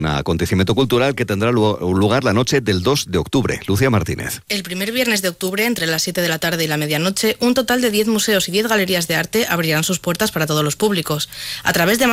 Un acontecimiento cultural que tendrá lugar la noche del 2 de octubre. Lucía Martínez. El primer viernes de octubre, entre las 7 de la tarde y la medianoche, un total de 10 museos y 10 galerías de arte abrirán sus puertas para todos los públicos. A través de